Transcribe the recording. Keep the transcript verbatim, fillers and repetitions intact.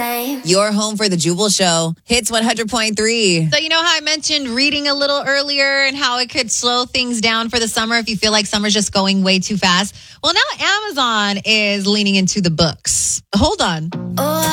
same. Your home for the Jubal Show. Hits one hundred point three. So you know how I mentioned reading a little earlier and how it could slow things down for the summer if you feel like summer's just going way too fast? Well, now Amazon is leaning into the books. Hold on. Oh,